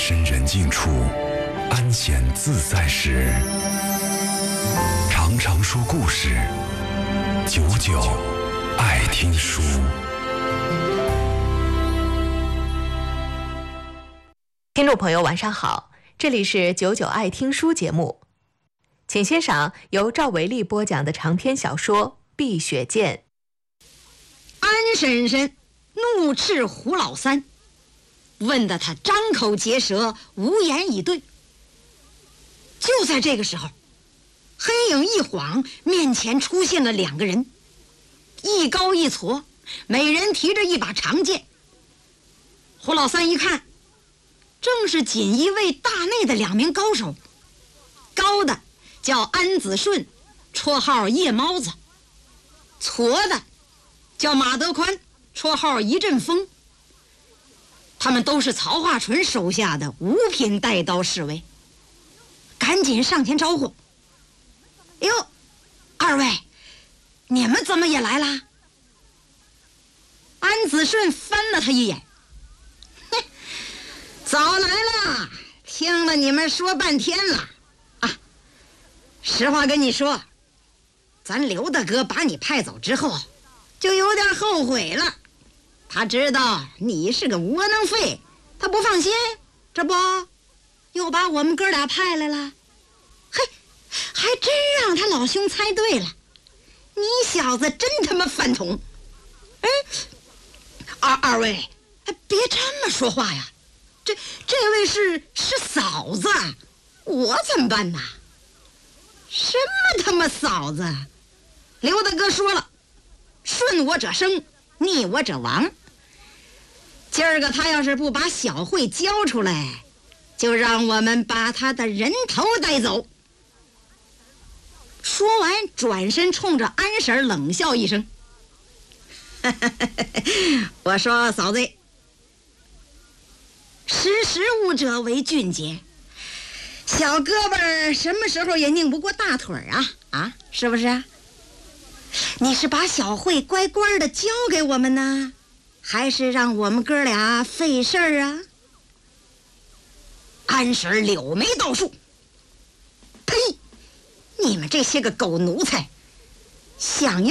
深人静处，安闲自在时，常常说故事，久久爱听书。 听众朋友晚上好，这里是久久爱听书节目，请欣赏由赵维利播讲的长篇小说《碧血剑》。 安婶婶怒斥胡老三，问得他张口结舌，无言以对。就在这个时候，黑影一晃，面前出现了两个人，一高一矬，每人提着一把长剑。胡老三一看，正是锦衣卫大内的两名高手，高的叫安子顺，绰号夜猫子；矬的叫马德宽，绰号一阵风。他们都是曹化淳手下的五品带刀侍卫，赶紧上前招呼：“哟，二位，你们怎么也来啦？”安子顺翻了他一眼：“哼，早来了，听了你们说半天了啊。实话跟你说，咱刘大哥把你派走之后，就有点后悔了。他知道你是个窝囊废，他不放心，这不又把我们哥俩派来了。嘿，还真让他老兄猜对了，你小子真他妈饭桶。哎，二位，别这么说话呀，这位是嫂子，我怎么办呐？什么他妈嫂子？刘大哥说了，顺我者生，逆我者亡。今儿个他要是不把小慧交出来，就让我们把他的人头带走。说完，转身冲着安婶冷笑一声：“我说嫂子，识时务者为俊杰，小胳膊什么时候也拧不过大腿啊？是不是？你是把小慧乖乖的交给我们呢，还是让我们哥俩费事儿啊？”安婶柳眉倒竖：“呸！你们这些个狗奴才，想